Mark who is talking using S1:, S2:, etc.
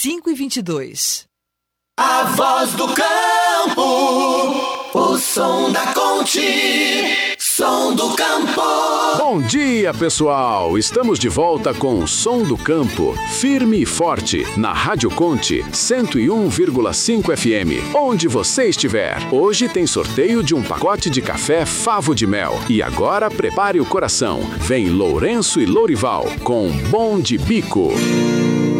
S1: 5h22.
S2: A voz do campo, o som da Conte, som do campo.
S3: Bom dia, pessoal! Estamos de volta com o Som do Campo, firme e forte, na Rádio Conte 101,5 FM, onde você estiver. Hoje tem sorteio de um pacote de café Favo de Mel. E agora prepare o coração. Vem Lourenço e Lourival com Bom de Bico.